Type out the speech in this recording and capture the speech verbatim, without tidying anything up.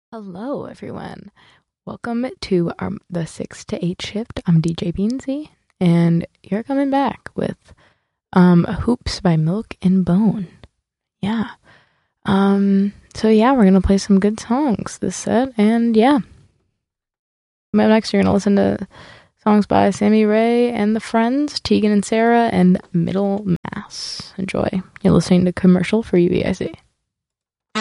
Hello, everyone. Welcome to our the six to eight shift. I'm D J Beansy, and you're coming back with um Hoops by Milk and Bone. Yeah. Um. So yeah, we're gonna play some good songs this set, and yeah. Up next, you're gonna listen to songs by Sammy Ray and the Friends, Tegan and Sarah, and Middle Mass. Enjoy. You're listening to Commercial for U B I C.